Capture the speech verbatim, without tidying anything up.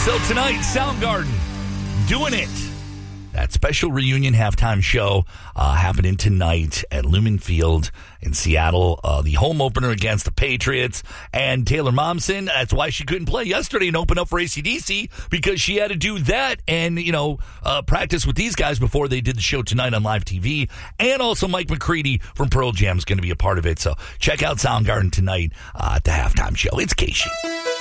So tonight, Soundgarden, doing it. That special reunion halftime show uh, happening tonight at Lumen Field in Seattle. Uh, the home opener against the Patriots. And Taylor Momsen, that's why she couldn't play yesterday and open up for A C D C, because she had to do that and, you know, uh, practice with these guys before they did the show tonight on live T V. And also Mike McCready from Pearl Jam is going to be a part of it. So check out Soundgarden tonight uh, at the halftime show. It's Casey.